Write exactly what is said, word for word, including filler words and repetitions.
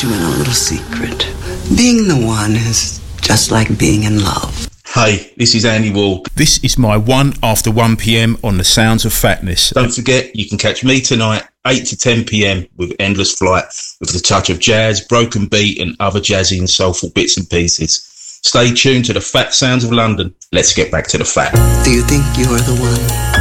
let you in on a little secret. Being the one is just like being in love. Hey, this is Andy Ward. This is my one after one p.m. on the Sounds of Fatness. Don't forget, you can catch me tonight, eight to ten p.m. with Endless Flight, with the touch of jazz, broken beat and other jazzy and soulful bits and pieces. Stay tuned to the Fat Sounds of London. Let's get back to the fat. Do you think you are the one?